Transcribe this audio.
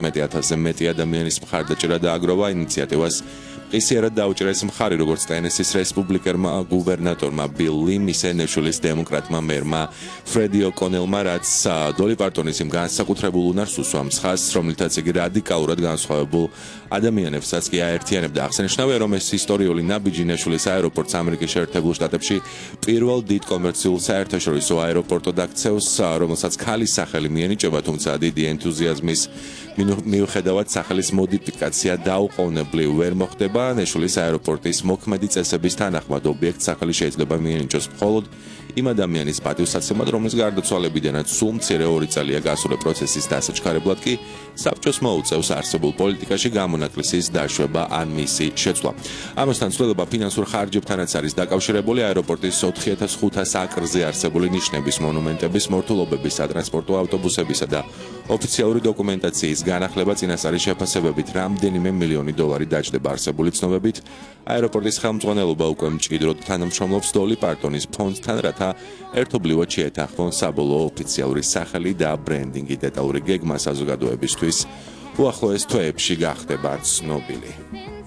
15,000-ზე მეტი ადამიანის მხარდაჭერა დააგროვა ინიციატივას. ყისიერად დაუჭრეს მხარი როგორც ტენესის რესპუბლიკერმა გუბერნატორმა ბილ ლიმ, ისე ნეშვილის დემოკრატმა მერმა ფრედი ოკონელმა, რაც დოლი პარტონის იმ განსაკუთრებულ უნარს უსვამს ხაზს, რომლითაც იგი რადიკალურად განსხვავებულ ადამიანებსაც კი აერთიანებდა. აღსანიშნავია, რომ ეს ისტორიული ნაბიჯი ნეშვილის აეროპორტს ამერიკის შეერთებულ შტატებში პირველ დიდ კომერციულ საერთაშორისო აეროპორტად აქცევს, რომელსაც ქალის სახელი მიენიჭება, თუმცა დიდი ენთუზიაზმის მიუხედავად სახელის მოდიფიკაცია დაუყოვნებლივ ვერ მოხდება. ნეშვილის აეროპორტის მოქმედი წესების თანახმად ობიექტს სახელი შეიძლება მიენიჭოს მხოლოდ იმ ადამიანის პატივსაცემად, რომლის გარდაცვალებიდანაც სულ მცირე 2 წელია გასული პროცესის დასაჩქარებლად კი საბჭოს მოუწევს არსებულ პოლიტიკაში გამონაკლისის დაშვება ან მისი შეცვლა. ამასთან ცვლილება ფინანსურ ხარჯებთანაც არის დაკავშირებული. აეროპორტის 4500 აკრზე არსებული ნიშნების, მონუმენტების, მორთულობების, სატრანსპორტო ავტობუსებისა და ოფიციალური დოკუმენტაციის განახლება წინასწარი შეფასებებით რამდენიმე მილიონი დოლარი დაჯდება. არსებული ცნობებით, აეროპორტის ხელმძღვანელობა უკვე მჭიდროდ თანამშრომლობს დოლი პარტონის ფონდთან, რათა ერთობლივად შეეთანხმონ საბოლოო ოფიციალური სახელი და ბრენდინგი. დეტალური გეგმა საზოგადოებისთვის უახლოეს თვეებში გახდება ცნობილი.